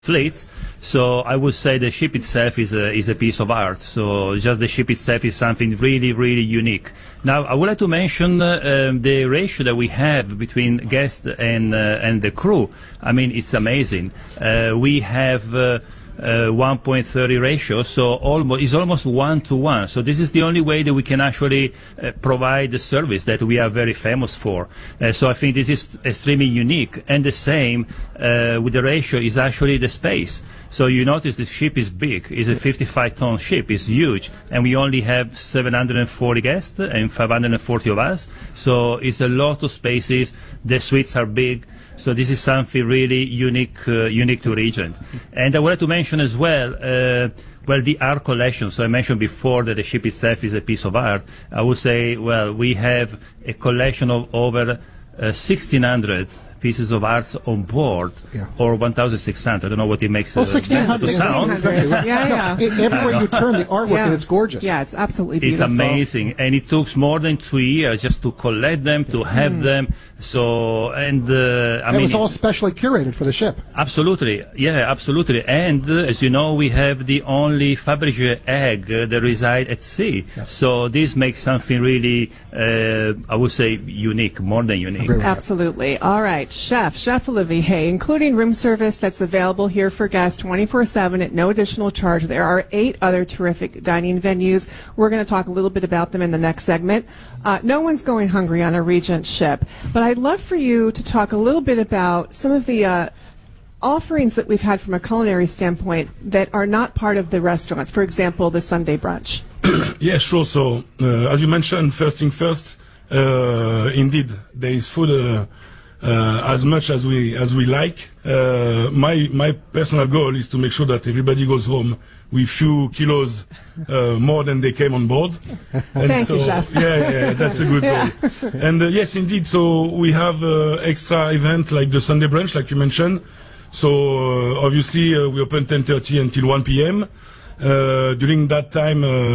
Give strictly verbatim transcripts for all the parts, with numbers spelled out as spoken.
fleet. So I would say the ship itself is a, is a piece of art. So just the ship itself is something really, really unique. Now, I would like to mention uh, um, the ratio that we have between guests and, uh, and the crew. I mean, it's amazing. Uh, we have uh, uh, one point three ratio, so almost, it's almost one to one. So this is the only way that we can actually uh, provide the service that we are very famous for. Uh, so I think this is extremely unique. And the same uh, with the ratio is actually the space. So you notice the ship is big. It's a fifty-five ton ship. It's huge. And we only have seven hundred forty guests and five hundred forty of us. So it's a lot of spaces. The suites are big. So this is something really unique, uh, unique to Regent. And I wanted to mention as well, uh, well, the art collection. So I mentioned before that the ship itself is a piece of art. I would say, well, we have a collection of over uh, sixteen hundred pieces of art on board, yeah. or one thousand six hundred. I don't know what it makes well, uh, sixteen hundred sound. Yeah, yeah. It, everywhere you turn, the artwork, yeah. and it's gorgeous. Yeah, it's absolutely beautiful. It's amazing. And it took more than two years just to collect them, to have mm. them. So, and uh, I it mean... It was all specially curated for the ship. Absolutely. Yeah, absolutely. And uh, as you know, we have the only Fabergé egg uh, that reside at sea. Yes. So this makes something really, uh, I would say, unique, more than unique. Absolutely. All right. Chef, Chef Olivier, including room service that's available here for guests twenty-four seven at no additional charge. There are eight other terrific dining venues. We're going to talk a little bit about them in the next segment. Uh, no one's going hungry on a Regent ship, but I'd love for you to talk a little bit about some of the uh, offerings that we've had from a culinary standpoint that are not part of the restaurants. For example, the Sunday brunch. Yeah, sure. So, uh, as you mentioned, first thing first, uh, indeed, there is food uh, uh, as much as we as we like. Uh, my my personal goal is to make sure that everybody goes home with few kilos uh, more than they came on board. And Thank so, you, Chef. Yeah, yeah, that's a good yeah. goal. And uh, yes, indeed. So we have uh, extra event like the Sunday brunch, like you mentioned. So uh, obviously uh, we open ten thirty until one p m Uh, during that time, uh,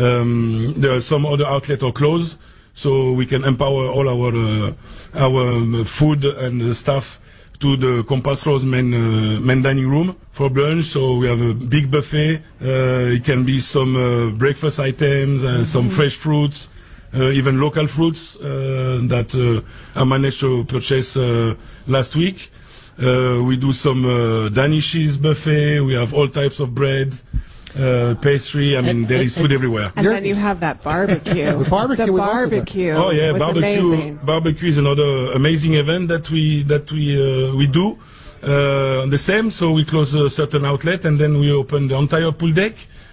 um, there are some other outlets are closed, so we can empower all our uh, our um, food and uh, staff to the Compass Rose main, uh, main dining room for brunch. So we have a big buffet. Uh, it can be some uh, breakfast items, uh, some mm-hmm. fresh fruits, uh, even local fruits uh, that uh, I managed to purchase uh, last week. Uh, we do some uh, Danish cheese buffet. We have all types of bread. Uh, pastry, I mean, and, there is food everywhere. And then you have that barbecue. the barbecue. The barbecue. Oh yeah, was barbecue. Amazing. Barbecue is another amazing event that we that we uh, we do. Uh, the same. So we close a certain outlet and then we open the entire pool deck.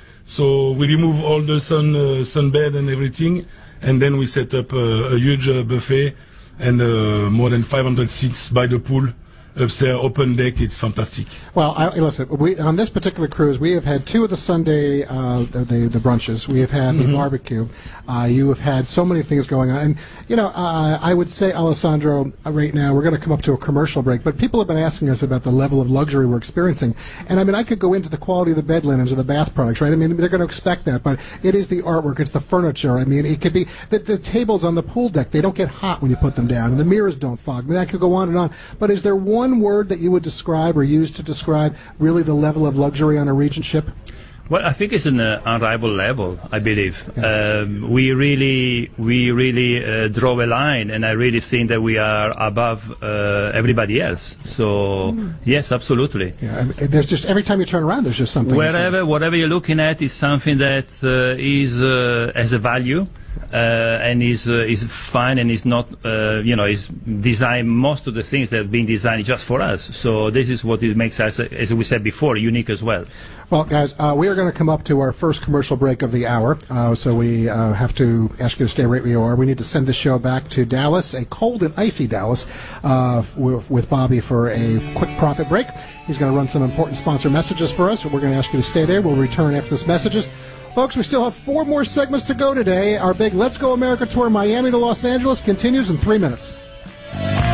So we remove all the sun uh, sunbed and everything, and then we set up uh, a huge uh, buffet and uh, more than five hundred seats by the pool. Upstairs, open deck, it's fantastic. Well, I, listen, we, on this particular cruise, we have had two of the Sunday, uh, the, the, the brunches. We have had mm-hmm. the barbecue. Uh, you have had so many things going on. And, you know, uh, I would say, Alessandro, uh, right now, we're going to come up to a commercial break, but people have been asking us about the level of luxury we're experiencing. And, I mean, I could go into the quality of the bed linens or the bath products, right? I mean, they're going to expect that, but it is the artwork, it's the furniture. I mean, it could be the, the tables on the pool deck. They don't get hot when you put them down, and the mirrors don't fog. I mean, I could go on and on. But is there one One word that you would describe or use to describe really the level of luxury on a Regent ship? Well, I think it's an uh, unrivaled level, I believe. Yeah. Um, we really, we really uh, draw a line, and I really think that we are above uh, everybody else. So, mm. yes, absolutely. Yeah, I mean, there's just, every time you turn around, there's just something. Wherever, whatever you're looking at is something that uh, is uh, has a value. Uh, and is uh, is fine and is not uh, you know is designed. Most of the things that have been designed just for us. So this is what it makes us, as we said before, unique as well. Well, guys, uh, we are going to come up to our first commercial break of the hour. Uh, so we uh, have to ask you to stay right where you are. We need to send this show back to Dallas, a cold and icy Dallas, uh, with, with Bobby for a quick profit break. He's going to run some important sponsor messages for us. We're going to ask you to stay there. We'll return after this messages. Folks, we still have four more segments to go today. Our big Let's Go America tour, Miami to Los Angeles, continues in three minutes.